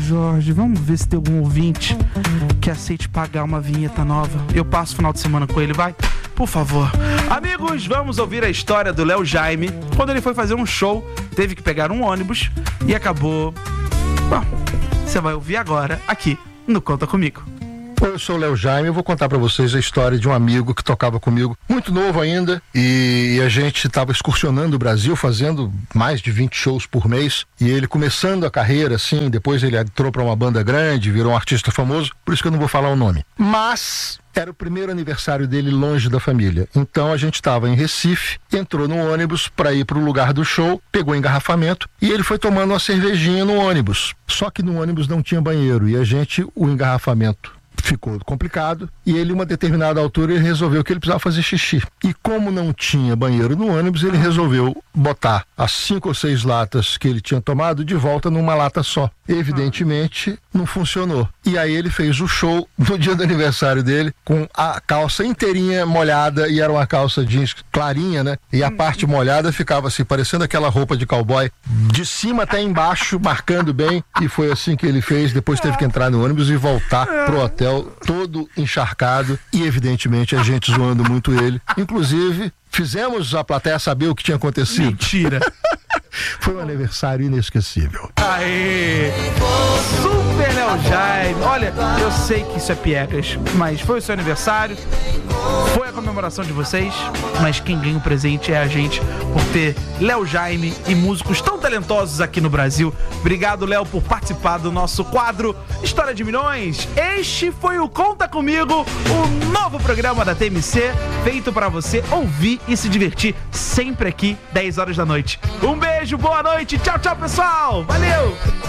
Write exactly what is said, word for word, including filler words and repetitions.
Jorge, vamos ver se tem algum ouvinte que aceite pagar uma vinheta nova. Eu passo o final de semana com ele, vai? Por favor. Amigos, vamos ouvir a história do Léo Jaime. Quando ele foi fazer um show, teve que pegar um ônibus e acabou... Bom, você vai ouvir agora aqui no Conta Comigo. Eu sou o Léo Jaime, eu vou contar pra vocês a história de um amigo que tocava comigo, muito novo ainda, e a gente estava excursionando o Brasil, fazendo mais de vinte shows por mês, e ele começando a carreira, assim, depois ele entrou pra uma banda grande, virou um artista famoso, por isso que eu não vou falar o nome. Mas era o primeiro aniversário dele longe da família, então a gente estava em Recife, entrou no ônibus para ir pro lugar do show, pegou engarrafamento, e ele foi tomando uma cervejinha no ônibus, só que no ônibus não tinha banheiro, e a gente, o engarrafamento ficou complicado, e ele, uma determinada altura, ele resolveu que ele precisava fazer xixi. E como não tinha banheiro no ônibus, ele resolveu botar as cinco ou seis latas que ele tinha tomado de volta numa lata só. Evidentemente, não funcionou. E aí ele fez o show no dia do aniversário dele, com a calça inteirinha molhada, e era uma calça jeans clarinha, né? E a parte molhada ficava assim, parecendo aquela roupa de cowboy, de cima até embaixo, marcando bem, e foi assim que ele fez. Depois teve que entrar no ônibus e voltar pro hotel todo encharcado, e evidentemente a gente zoando muito ele. Inclusive, fizemos a plateia saber o que tinha acontecido. Mentira! Foi um aniversário inesquecível. Aê! Super Léo Jaime! Olha, eu sei que isso é piegas, mas foi o seu aniversário, foi a comemoração de vocês, mas quem ganha o presente é a gente, por ter Léo Jaime e músicos tão talentosos aqui no Brasil. Obrigado, Léo, por participar do nosso quadro História de Milhões. Este foi o Conta Comigo, o novo programa da T M C, feito pra você ouvir e se divertir sempre aqui, dez horas da noite. Um beijo, boa noite, tchau, tchau, pessoal! Valeu!